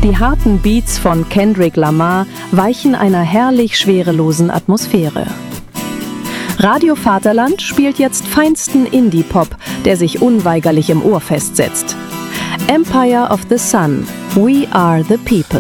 Die harten Beats von Kendrick Lamar weichen einer herrlich schwerelosen Atmosphäre. Radio Vaterland spielt jetzt feinsten Indie-Pop, der sich unweigerlich im Ohr festsetzt. Empire of the Sun, We Are the People.